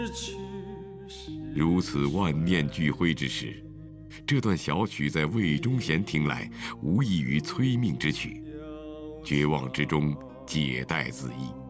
如此万念俱灰之时，这段小曲在魏忠贤听来，无异于催命之曲，绝望之中解带自缢。